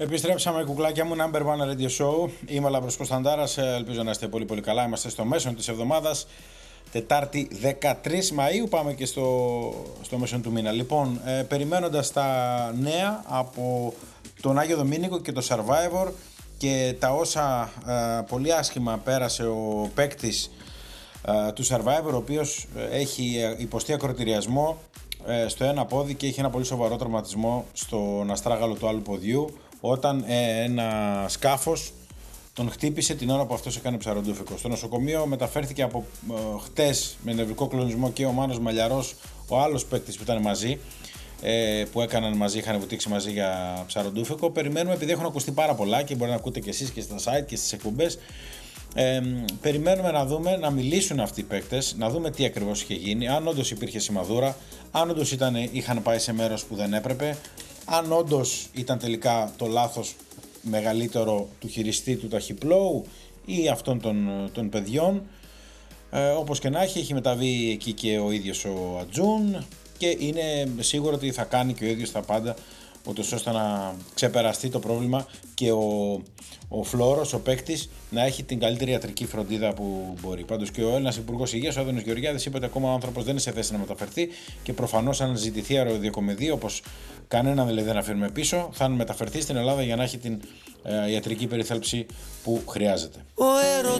Επιστρέψαμε, κουκλάκια μου, Number One Radio Show. Είμαι ο Λάμπρος Κωνσταντάρας. Ελπίζω να είστε πολύ πολύ καλά. Είμαστε στο μέσο της εβδομάδας, Τετάρτη 13 Μαΐου. Πάμε και στο μέσο του μήνα. Λοιπόν, περιμένοντας τα νέα από τον Άγιο Δομήνικο και το Survivor και τα όσα πολύ άσχημα πέρασε ο παίκτης του Survivor, ο οποίος έχει υποστεί ακροτηριασμό στο ένα πόδι και έχει ένα πολύ σοβαρό τραυματισμό στον αστράγαλο του άλλου ποδιού, όταν ένα σκάφος τον χτύπησε την ώρα που αυτός έκανε ψαροντούφικο. Στο νοσοκομείο μεταφέρθηκε από χτες με νευρικό κλονισμό και ο Μάνος Μαλιαρός, ο άλλος παίκτης που ήταν μαζί, που έκαναν μαζί, είχαν βουτήξει μαζί για ψαροντούφικο. Περιμένουμε, επειδή έχουν ακουστεί πάρα πολλά και μπορεί να ακούτε και εσείς και στα site και στις εκπομπές, περιμένουμε να δούμε, να μιλήσουν αυτοί οι παίκτες, να δούμε τι ακριβώς είχε γίνει, αν όντως υπήρχε σημαδούρα, αν όντως είχαν πάει σε μέρος που δεν έπρεπε, αν όντως ήταν τελικά το λάθος μεγαλύτερο του χειριστή του ταχυπλώου ή αυτών των παιδιών. Όπως και να έχει μεταβεί εκεί και ο ίδιος ο Ατζούν και είναι σίγουρο ότι θα κάνει και ο ίδιος τα πάντα ούτως ώστε να ξεπεραστεί το πρόβλημα και ο Φλόρος, ο παίκτης, να έχει την καλύτερη ιατρική φροντίδα που μπορεί. Πάντως και ο Έλληνας Υπουργός Υγείας, ο Άδωνης Γεωργιάδης, είπε ότι ακόμα ο άνθρωπος δεν είναι σε θέση να μεταφερθεί και προφανώς αν ζητηθεί αεροδιακομιδή, όπως κανέναν δηλαδή δεν αφήνουμε πίσω, θα μεταφερθεί στην Ελλάδα για να έχει την ιατρική περιθάλψη που χρειάζεται. Ο έρωτας